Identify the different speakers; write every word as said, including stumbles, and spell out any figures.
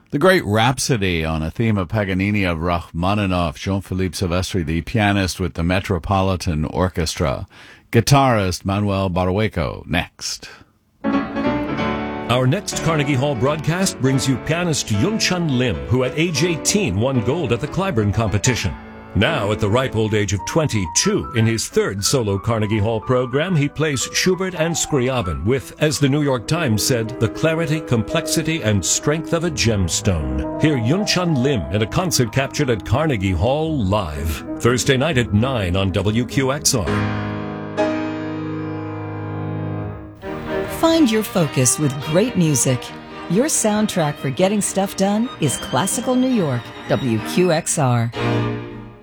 Speaker 1: The great Rhapsody on a theme of Paganini of Rachmaninoff, Jean-Philippe Silvestri, the pianist with the Metropolitan Orchestra. Guitarist Manuel Bararueco, next.
Speaker 2: Our next Carnegie Hall broadcast brings you pianist Yunchun Lim, who at age eighteen won gold at the Clyburn competition. Now, at the ripe old age of twenty-two, in his third solo Carnegie Hall program, he plays Schubert and Scriabin with, as the New York Times said, the clarity, complexity, and strength of a gemstone. Hear Yunchun Lim in a concert captured at Carnegie Hall live, Thursday night at nine on W Q X R.
Speaker 3: Find your focus with great music. Your soundtrack for getting stuff done is Classical New York, W Q X R.